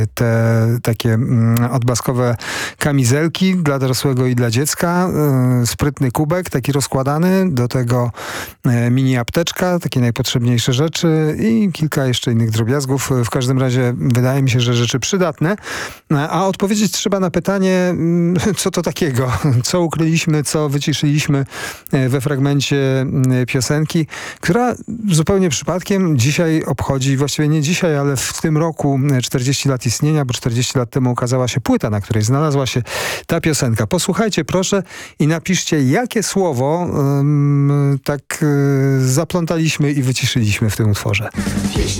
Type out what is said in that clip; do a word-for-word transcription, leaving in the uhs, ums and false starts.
te takie odblaskowe kamizelki dla dorosłego i dla dziecka, sprytny kubek, taki rozkładany, do tego mini apteczka, takie najpotrzebniejsze rzeczy i kilka jeszcze innych drobiazgów. W każdym razie wydaje mi się, że rzeczy przydatne. A odpowiedzieć trzeba na pytanie, co to takiego, co ukryliśmy, co wyciszyliśmy we fragmencie piosenki, która zupełnie przypadkiem dzisiaj obchodzi, właściwie nie dzisiaj, ale w tym roku czterdzieści lat istnienia, bo czterdzieści lat temu ukazała się płyta, na której znalazła się ta piosenka. Posłuchajcie proszę i napiszcie, jakie słowo um, tak y, zaplątaliśmy i wyciszyliśmy w tym utworze.